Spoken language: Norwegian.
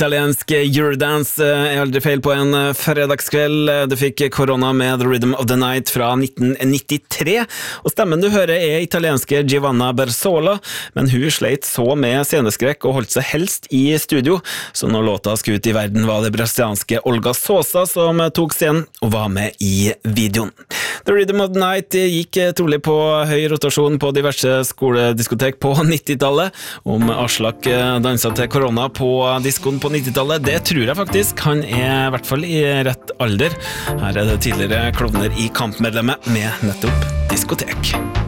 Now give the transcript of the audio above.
Italiensk Eurodance aldri feil på en fredagskveld. Du fikk korona med The Rhythm of the Night fra 1993, og stemmen du hører italienske Giovanna Bersola, men hun sleit så med sceneskrekk og holdt seg helst i studio, så når låta skulle ut i verden var det brasilianske Olga Sosa som tok scenen og var med i videoen. The Rhythm of the Night gikk trolig på høy rotasjon på diverse skolediskotek på 90-tallet. Om Aslak danset til korona på diskoen på 90-tallet, det tror jeg faktisk. Han I hvert fall I rett alder. Her det tidligere klovner I Kampmedlemmet med nettopp diskotek.